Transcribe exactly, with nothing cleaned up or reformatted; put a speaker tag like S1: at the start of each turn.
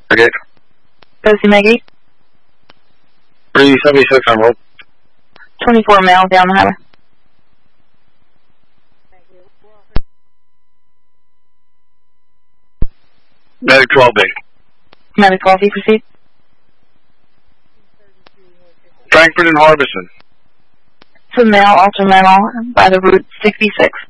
S1: Okay.
S2: Josie Maggie.
S1: three seventy-six on roll.
S2: twenty-four male down the highway.
S1: Medic twelve B.
S2: Medic twelve B, proceed.
S1: Frankfurt and Harbison.
S2: To male, ultra male, by the route sixty-six.